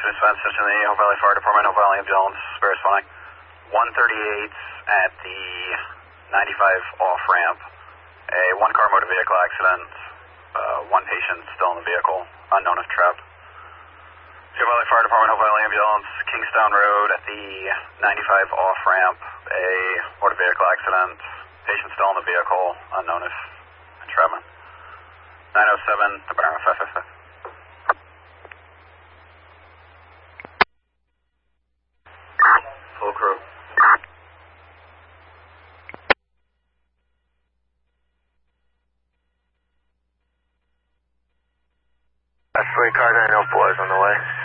Officer Spence, in the Hope Valley Fire Department, Hope Valley Ambulance, responding. 138 at the 95 off ramp. A one-car motor vehicle accident. One patient still in the vehicle, unknown if trapped. Hope Valley Fire Department, Hope Valley Ambulance, Kingstown Road at the 95 off ramp. A motor vehicle accident. Patient still in the vehicle, unknown if entrapment. 907, Department 555. Full crew. That's 3 car 904 is on the way.